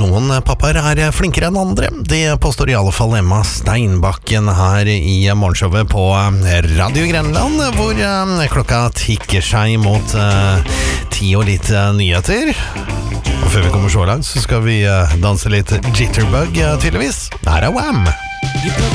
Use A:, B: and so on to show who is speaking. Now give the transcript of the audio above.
A: noen pappaer flinkere enn andre. Det påstår i alle fall Emma Steinbakken her i morgenshowet på Radio Grenland, hvor klokka tikker seg mot 10 og litt nyheter. Og før vi kommer så langt, så skal vi danse litt jitterbug, tydeligvis. Her Wham!
B: You put